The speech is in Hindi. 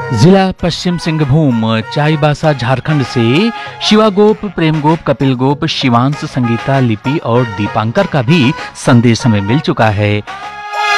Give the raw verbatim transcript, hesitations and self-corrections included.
जिला पश्चिम सिंहभूम चाईबासा झारखंड से शिवा गोप, प्रेम गोप, कपिल गोप, शिवांश, संगीता, लिपि और दीपांकर का भी संदेश हमें मिल चुका है।